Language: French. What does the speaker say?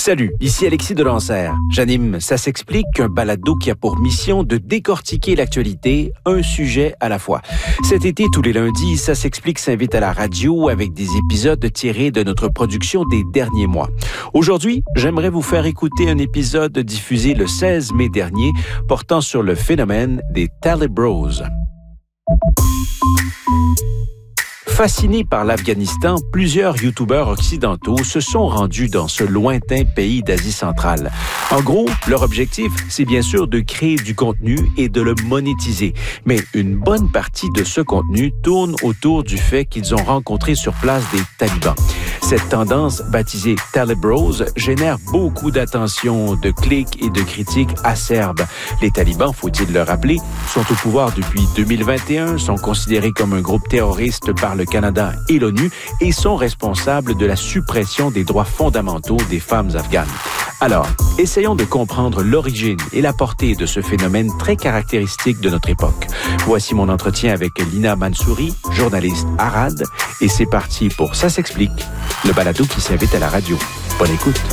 Salut, ici Alexis Delancer. J'anime Ça s'explique, un balado qui a pour mission de décortiquer l'actualité, un sujet à la fois. Cet été, tous les lundis, Ça s'explique s'invite à la radio avec des épisodes tirés de notre production des derniers mois. Aujourd'hui, j'aimerais vous faire écouter un épisode diffusé le 16 mai dernier portant sur le phénomène des Tally Bros. Fascinés par l'Afghanistan, plusieurs youtubeurs occidentaux se sont rendus dans ce lointain pays d'Asie centrale. En gros, leur objectif, c'est bien sûr de créer du contenu et de le monétiser. Mais une bonne partie de ce contenu tourne autour du fait qu'ils ont rencontré sur place des talibans. Cette tendance, baptisée Tally Bros, génère beaucoup d'attention, de clics et de critiques acerbes. Les talibans, faut-il le rappeler, sont au pouvoir depuis 2021, sont considérés comme un groupe terroriste par le Canada et l'ONU et sont responsables de la suppression des droits fondamentaux des femmes afghanes. Alors, essayons de comprendre l'origine et la portée de ce phénomène très caractéristique de notre époque. Voici mon entretien avec Lina Mansouri, journaliste à RAD, et c'est parti pour Ça s'explique, le balado qui s'invite à la radio. Bonne écoute.